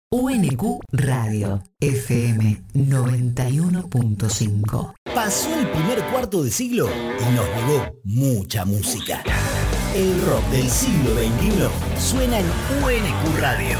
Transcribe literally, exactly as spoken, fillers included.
U N Q Radio, F M noventa y uno punto cinco. Pasó el primer cuarto de siglo y nos legó mucha música. El rock del siglo veintiuno suena en U N Q Radio.